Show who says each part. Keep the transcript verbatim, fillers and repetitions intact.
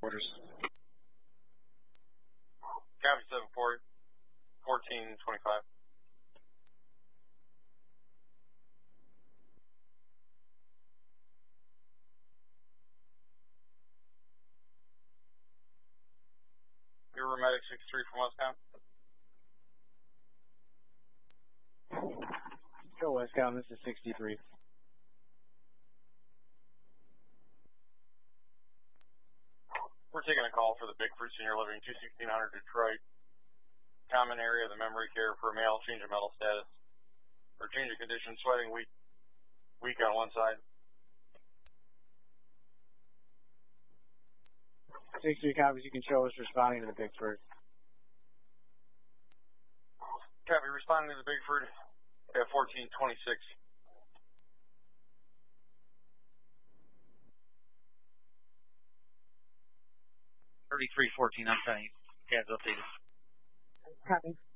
Speaker 1: orders.
Speaker 2: Copy seven four, fourteen twenty-five. Your Medic sixty-three from Westcom.
Speaker 1: Go Westcom, this is sixty-three.
Speaker 2: We're taking a call for the Bigfoot Senior Living, two sixteen hundred Detroit. Common area of the memory care for a male, change of mental status. Or change of condition, sweating, weak, weak on one side.
Speaker 1: sixty-three copies, you can show us responding to the Bigford.
Speaker 2: Copy, responding to the Bigford at fourteen twenty-six.
Speaker 3: thirty-three fourteen, I'm telling you. Tabs updated.
Speaker 4: Copy.